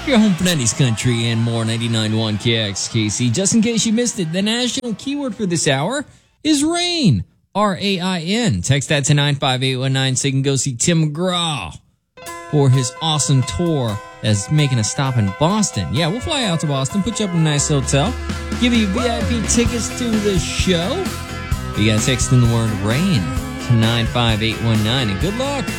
Your home for 90s country and more. 99.1 KXKC. Just in case you missed it, the national keyword for this hour is rain. R-A-I-N. Text that to 95819 so you can go see Tim McGraw for his awesome tour that's making a stop in Boston. Yeah, we'll fly out to Boston, put you up in a nice hotel, give you VIP tickets to the show. You gotta text in the word rain to 95819 and good luck.